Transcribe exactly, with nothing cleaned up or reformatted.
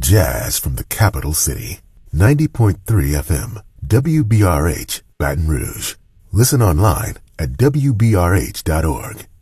jazz from the capital city. ninety point three F M, W B R H, Baton Rouge. Listen online at W B R H dot org.